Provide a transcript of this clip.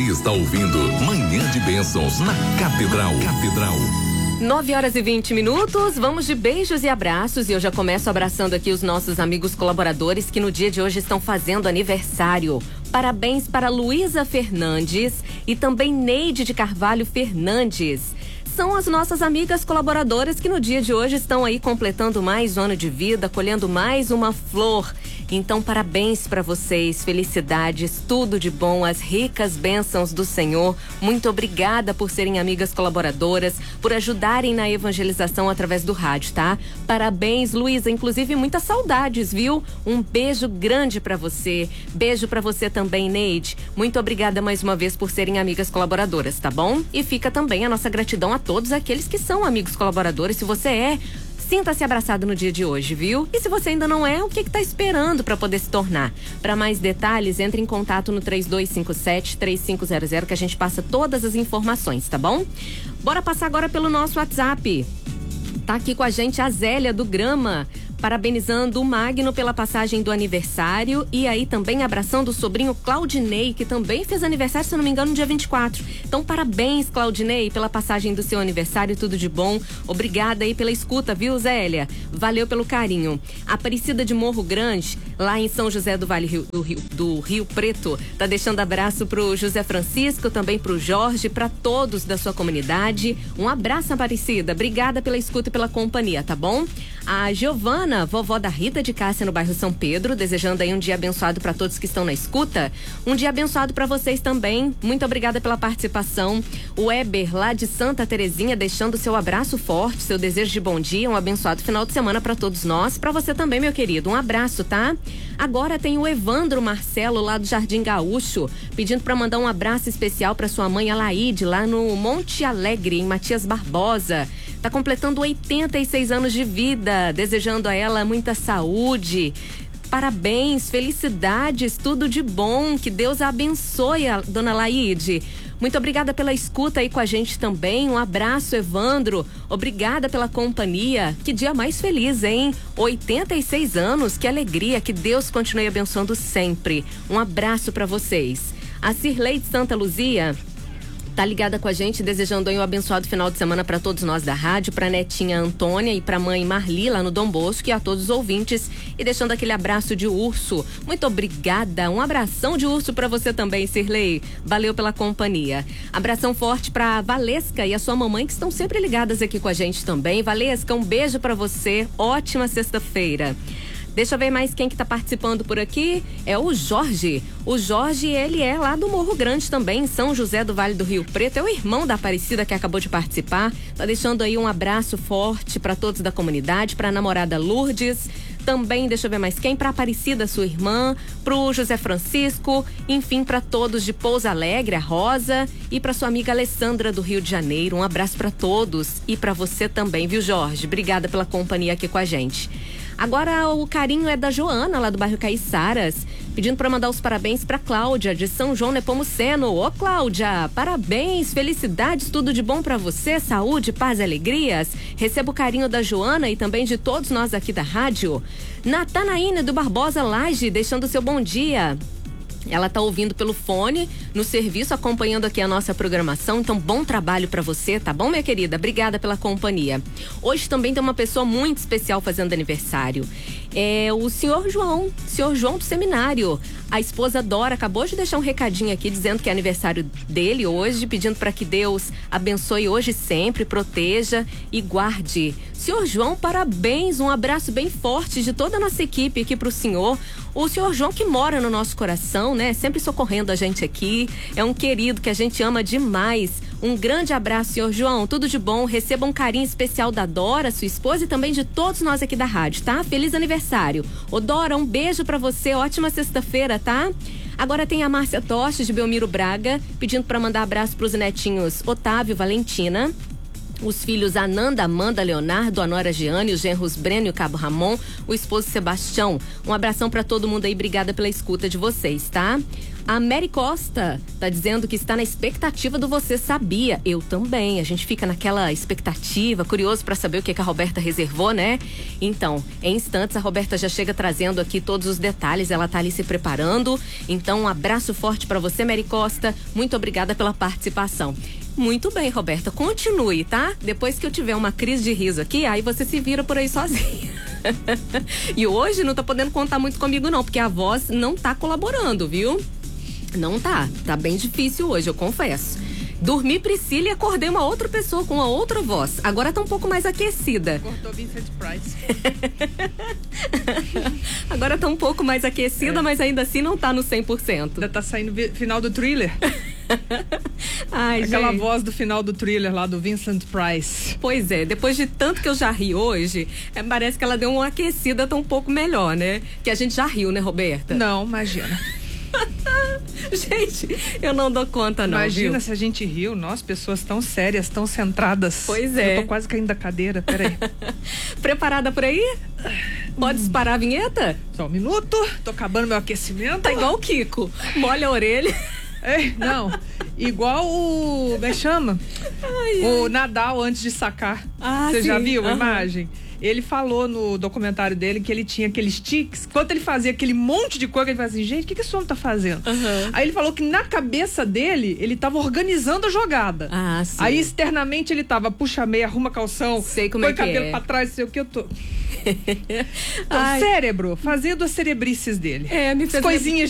Está ouvindo Manhã de Bênçãos na Catedral. 9h20. Vamos de beijos e abraços e eu já começo abraçando aqui os nossos amigos colaboradores que no dia de hoje estão fazendo aniversário. Parabéns para Luísa Fernandes e também Neide de Carvalho Fernandes. São as nossas amigas colaboradoras que no dia de hoje estão aí completando mais um ano de vida, colhendo mais uma flor. Então, parabéns para vocês, felicidades, tudo de bom, as ricas bênçãos do Senhor. Muito obrigada por serem amigas colaboradoras, por ajudarem na evangelização através do rádio, tá? Parabéns, Luísa, inclusive muitas saudades, viu? Um beijo grande para você. Beijo para você também, Neide. Muito obrigada mais uma vez por serem amigas colaboradoras, tá bom? E fica também a nossa gratidão a todos aqueles que são amigos colaboradores. Se você é, sinta-se abraçado no dia de hoje, viu? E se você ainda não é, o que está esperando para poder se tornar? Para mais detalhes, entre em contato no 3257-3500 que a gente passa todas as informações, tá bom? Bora passar agora pelo nosso WhatsApp. Tá aqui com a gente a Zélia do Grama, parabenizando o Magno pela passagem do aniversário e aí também abraçando o sobrinho Claudinei, que também fez aniversário, se eu não me engano, no dia 24. Então, parabéns, Claudinei, pela passagem do seu aniversário, tudo de bom. Obrigada aí pela escuta, viu, Zélia? Valeu pelo carinho. A Aparecida de Morro Grande, lá em São José do Vale do Rio Preto, tá deixando abraço pro José Francisco, também pro Jorge, para todos da sua comunidade. Um abraço, Aparecida. Obrigada pela escuta e pela companhia, tá bom? A Giovana, vovó da Rita de Cássia no bairro São Pedro, desejando aí um dia abençoado para todos que estão na escuta. Um dia abençoado para vocês também. Muito obrigada pela participação. O Eber, lá de Santa Terezinha, deixando seu abraço forte, seu desejo de bom dia, um abençoado final de semana para todos nós. Para você também, meu querido, um abraço, tá? Agora tem o Evandro Marcelo, lá do Jardim Gaúcho, pedindo para mandar um abraço especial para sua mãe Alaide, lá no Monte Alegre, em Matias Barbosa. Tá completando 86 anos de vida, desejando a ela muita saúde. Parabéns, felicidades, tudo de bom, que Deus a abençoe, a dona Laide. Muito obrigada pela escuta aí com a gente também. Um abraço, Evandro. Obrigada pela companhia. Que dia mais feliz, hein? 86 anos, que alegria. Que Deus continue abençoando sempre. Um abraço para vocês. A Cirlei de Santa Luzia tá ligada com a gente, desejando aí um abençoado final de semana para todos nós da rádio, pra netinha Antônia e pra mãe Marli lá no Dom Bosco e a todos os ouvintes, e deixando aquele abraço de urso. Muito obrigada, um abração de urso para você também, Cirlei. Valeu pela companhia. Abração forte pra Valesca e a sua mamãe, que estão sempre ligadas aqui com a gente também. Valesca, um beijo para você, ótima sexta-feira. Deixa eu ver mais quem que tá participando por aqui. É o Jorge. O Jorge, ele é lá do Morro Grande também, São José do Vale do Rio Preto. É o irmão da Aparecida que acabou de participar. Tá deixando aí um abraço forte para todos da comunidade, pra namorada Lourdes. Também, deixa eu ver mais quem, pra Aparecida, sua irmã, pro José Francisco, enfim, para todos de Pouso Alegre, a Rosa, e pra sua amiga Alessandra do Rio de Janeiro. Um abraço para todos e para você também, viu, Jorge? Obrigada pela companhia aqui com a gente. Agora o carinho é da Joana, lá do bairro Caiçaras, pedindo para mandar os parabéns para Cláudia, de São João Nepomuceno. Ô, Cláudia, parabéns, felicidades, tudo de bom para você, saúde, paz e alegrias. Receba o carinho da Joana e também de todos nós aqui da rádio. Natanaína do Barbosa Laje, deixando o seu bom dia. Ela tá ouvindo pelo fone, no serviço, acompanhando aqui a nossa programação. Então, bom trabalho pra você, tá bom, minha querida? Obrigada pela companhia. Hoje também tem uma pessoa muito especial fazendo aniversário. É o senhor João do seminário. A esposa Dora acabou de deixar um recadinho aqui dizendo que é aniversário dele hoje, pedindo para que Deus abençoe hoje e sempre, proteja e guarde. Senhor João, parabéns, um abraço bem forte de toda a nossa equipe aqui pro senhor. O senhor João que mora no nosso coração, né? Sempre socorrendo a gente aqui. É um querido que a gente ama demais. Um grande abraço, senhor João. Tudo de bom. Receba um carinho especial da Dora, sua esposa, e também de todos nós aqui da rádio, tá? Feliz aniversário. Ô, Dora, um beijo pra você. Ótima sexta-feira, tá? Agora tem a Márcia Toches de Belmiro Braga, pedindo pra mandar abraço pros netinhos Otávio e Valentina. Os filhos Ananda, Amanda, Leonardo, a nora Giane, os genros Breno e o cabo Ramon, o esposo Sebastião. Um abração para todo mundo aí, obrigada pela escuta de vocês, tá? A Mary Costa tá dizendo que está na expectativa do Você Sabia. Eu também. A gente fica naquela expectativa, curioso para saber o que a Roberta reservou, né? Então, em instantes, a Roberta já chega trazendo aqui todos os detalhes. Ela tá ali se preparando. Então, um abraço forte para você, Mary Costa. Muito obrigada pela participação. Muito bem, Roberta. Continue, tá? Depois que eu tiver uma crise de riso aqui, aí você se vira por aí sozinha. E hoje não tá podendo contar muito comigo, não, porque a voz não tá colaborando, viu? Não tá. Tá bem difícil hoje, eu confesso. Dormi, Priscila, e acordei uma outra pessoa com uma outra voz. Agora tá um pouco mais aquecida. Cortou Vincent Price. Agora tá um pouco mais aquecida, mas ainda assim não tá no 100%. Ainda tá saindo final do Thriller. Ai, Aquela gente. voz do final do Thriller lá do Vincent Price. Pois é, depois de tanto que eu já ri hoje, parece que ela deu uma aquecida, tá um pouco melhor, né? Que a gente já riu, né, Roberta? Não, imagina. Gente, eu não dou conta, não. Imagina, viu? se a gente riu, nós, pessoas tão sérias, tão centradas. Pois é. Eu tô quase caindo da cadeira, peraí. Preparada por aí? Pode disparar a vinheta? Só um minuto, tô acabando meu aquecimento. Tá igual o Kiko, molha a orelha. É, não, igual o... como é que chama? O Nadal antes de sacar. Você já viu a imagem? Ele falou no documentário dele que ele tinha aqueles tiques. Enquanto ele fazia aquele monte de coisa, ele falava assim, gente, o que esse homem tá fazendo? Aí ele falou que na cabeça dele, ele tava organizando a jogada. Ah, sim. Aí externamente ele tava, puxa meia, arruma calção, Sei como põe é que cabelo é. pra trás, sei o que eu tô... Ai. cérebro, fazendo as cerebrices dele. Me As fez coisinhas